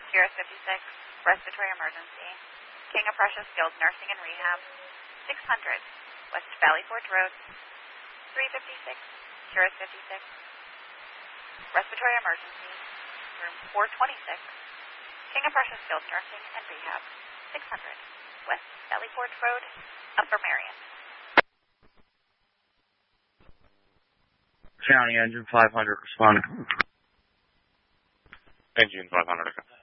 Sierra 56, respiratory emergency. King of Prussia Skilled Nursing and Rehab. 600, West Valley Forge Road. 356, Sierra 56. Respiratory emergency. Room 426. King of Prussia Skilled Nursing and Rehab. 600, West Valley Forge Road, Upper Marion. County Engine 500 responding. Engine 500, okay.